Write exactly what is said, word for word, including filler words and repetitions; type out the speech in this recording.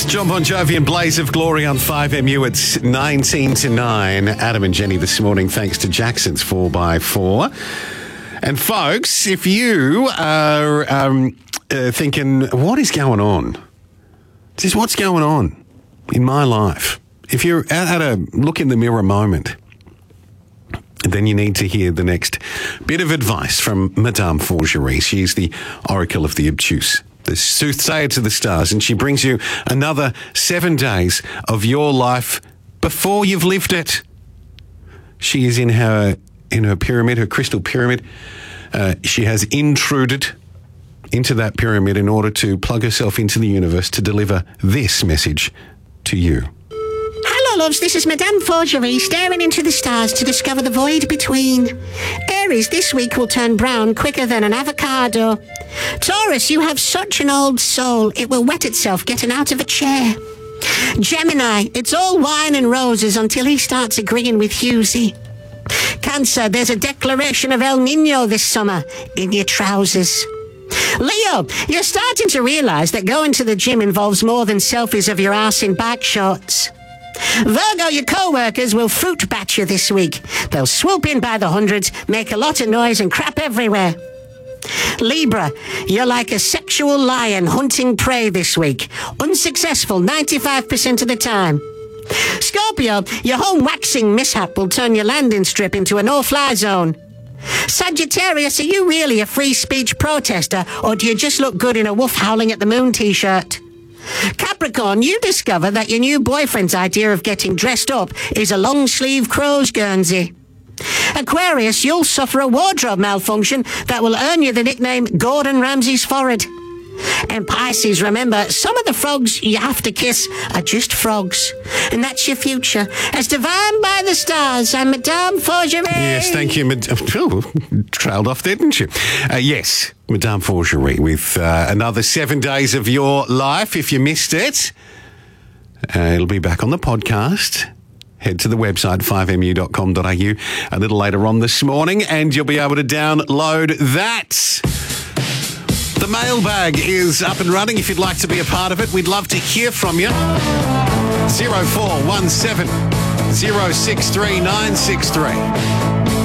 John Bon Jovi and Blaze of Glory on five M U. It's nineteen to nine. Adam and Jenny this morning, thanks to Jackson's four by four. And folks, if you are um, uh, thinking, what is going on? Just what's going on in my life? If you're at a look in the mirror moment, then you need to hear the next bit of advice from Madame Forgerie. She's the oracle of the obtuse, the soothsayer to the stars, and she brings you another seven days of your life before you've lived it. She is in her in her pyramid, her crystal pyramid. Uh, she has intruded into that pyramid in order to plug herself into the universe to deliver this message to you. Hello, loves. This is Madame Forgerie, staring into the stars to discover the void between. Aries, this week will turn brown quicker than an avocado. Taurus, you have such an old soul, it will wet itself getting out of a chair. Gemini, it's all wine and roses until he starts agreeing with Husey. Cancer, there's a declaration of El Nino this summer in your trousers. Leo, you're starting to realise that going to the gym involves more than selfies of your arse in bike shorts. Virgo, your co-workers will fruit bat you this week. They'll swoop in by the hundreds, make a lot of noise and crap everywhere. Libra, you're like a sexual lion hunting prey this week. Unsuccessful ninety-five percent of the time. Scorpio, your home waxing mishap will turn your landing strip into a no-fly zone. Sagittarius, are you really a free speech protester, or do you just look good in a wolf howling at the moon t-shirt? Capricorn, you discover that your new boyfriend's idea of getting dressed up is a long-sleeve crow's guernsey. Aquarius, you'll suffer a wardrobe malfunction that will earn you the nickname Gordon Ramsay's forehead. And Pisces, remember, some of the frogs you have to kiss are just frogs. And that's your future. As divined by the stars, I'm Madame Forgerie. Yes, thank you. Mad- oh, trailed off there, didn't you? Uh, yes, Madame Forgerie with uh, another seven days of your life. If you missed it, uh, it'll be back on the podcast. Head to the website, five m u dot com dot a u, a little later on this morning, and you'll be able to download that. The mailbag is up and running. If you'd like to be a part of it, we'd love to hear from you. zero four one seven zero six three nine six three.